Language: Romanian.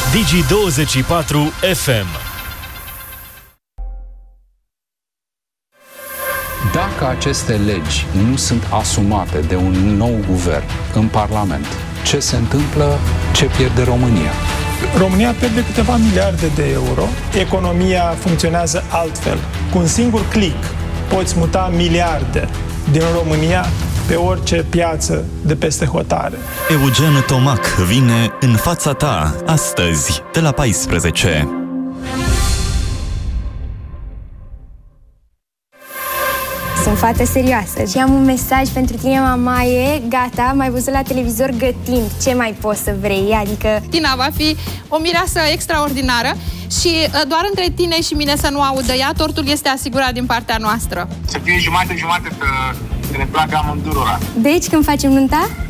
Digi24 FM. Dacă aceste legi nu sunt asumate de un nou guvern în Parlament, ce se întâmplă? Ce pierde România? România pierde câteva miliarde de euro, economia funcționează altfel. Cu un singur click poți muta miliarde din România pe orice piață de peste hotare. Eugen Tomac vine în fața ta astăzi de la 14. Sunt fată serioasă și am un mesaj pentru tine, mamaie. Gata, m-ai văzut la televizor gătind. Ce mai poți să vrei? Adică... Tina va fi o mireasă extraordinară și doar între tine și mine să nu audă ea, tortul este asigurat din partea noastră. Să fie jumate-jumate, că ne placă amândurora. Deci, când facem nunta?